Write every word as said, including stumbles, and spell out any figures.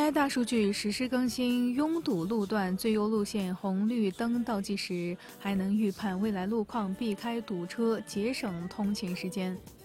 I 大数据实时更新拥堵路段最优路线红绿灯倒计时，还能预判未来路况，避开堵车，节省通勤时间。